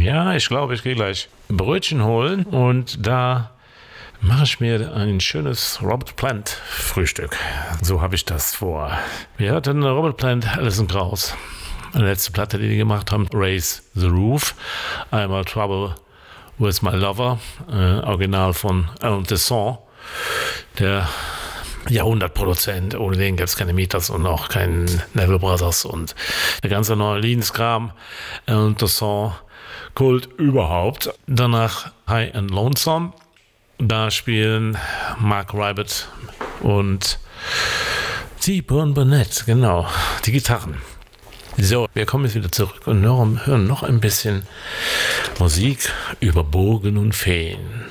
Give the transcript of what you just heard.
Ja, ich glaube, ich gehe gleich Brötchen holen und da mache ich mir ein schönes Robert Plant Frühstück. So habe ich das vor. Wir hörten Robert Plant, Alison Krauss. Die letzte Platte, die gemacht haben, Raise the Roof. Einmal Trouble with My Lover, Original von Alain Tesson, der Jahrhundertproduzent. Ohne den gab es keine Meters und auch keinen Neville Brothers und der ganze New Orleans-Kram. Alain Tesson, Kult überhaupt. Danach High and Lonesome. Da spielen Mark Ribot und T-Bone Burnett, genau, die Gitarren. So, wir kommen jetzt wieder zurück und hören noch ein bisschen Musik über Burgen und Feen.